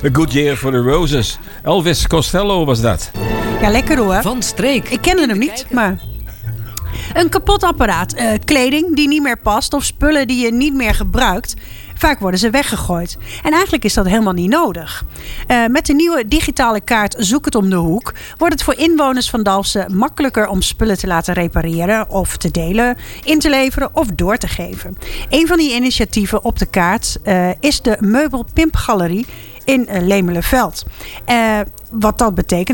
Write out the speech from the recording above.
A Good Year for the Roses. Elvis Costello was dat. Ja, lekker hoor. Van streek. Ik kende hem niet, maar... Een kapot apparaat, kleding die niet meer past of spullen die je niet meer gebruikt. Vaak worden ze weggegooid. En eigenlijk is dat helemaal niet nodig. Met de nieuwe digitale kaart Zoek het om de hoek wordt het voor inwoners van Dalfsen makkelijker om spullen te laten repareren of te delen, in te leveren of door te geven. Een van die initiatieven op de kaart is de Meubel Pimpgalerie in Lemelenveld. Wat dat betekent.